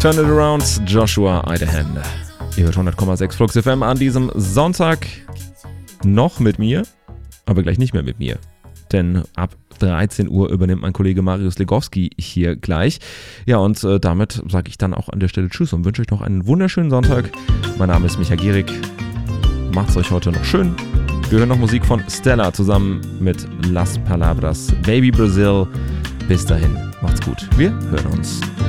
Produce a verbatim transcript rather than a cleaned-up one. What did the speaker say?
Turn It Around, Joshua Idahan. Ihr hört hundert Komma sechs Flux F M an diesem Sonntag noch mit mir, aber gleich nicht mehr mit mir. Denn ab dreizehn Uhr übernimmt mein Kollege Marius Legowski hier gleich. Ja, und äh, damit sage ich dann auch an der Stelle Tschüss und wünsche euch noch einen wunderschönen Sonntag. Mein Name ist Micha Gierig. Macht's euch heute noch schön. Wir hören noch Musik von Stella zusammen mit Las Palabras, Baby Brazil. Bis dahin, macht's gut. Wir hören uns.